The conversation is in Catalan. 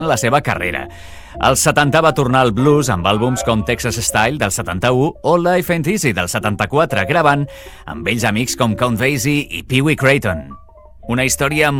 la seva carrera. Als 70 va tornar al blues amb àlbums com Texas Style del 71 o Life Ain't Easy del 74, gravant amb vells amics com Count Basie i Pee Wee Crayton. Una història